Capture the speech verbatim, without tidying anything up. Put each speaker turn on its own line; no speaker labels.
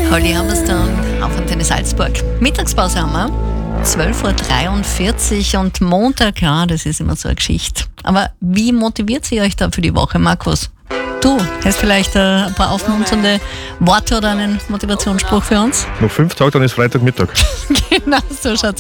Holly Hammerstone auf Antenne Salzburg. Mittagspause haben wir. zwölf Uhr dreiundvierzig und Montag, ja, das ist immer so eine Geschichte. Aber wie motiviert sie euch da für die Woche, Markus? Du hast vielleicht äh, ein paar aufmunternde Worte oder einen Motivationsspruch für uns?
Noch fünf Tage, dann ist Freitagmittag.
Genau, so schaut's